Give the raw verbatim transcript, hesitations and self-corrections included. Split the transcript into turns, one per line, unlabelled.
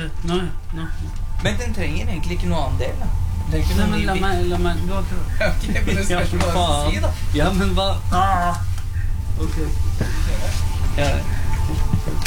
bare, nå, nå.
Men den trenger egentlig ikke noe annen del, da. Det er ikke
Nei,
noe
men
ny
la
bit.
meg, la meg, du har prøvd.
Ok, men det spørs hva jeg skal si, da.
Ja, men hva? Ah. Ok.
Ja.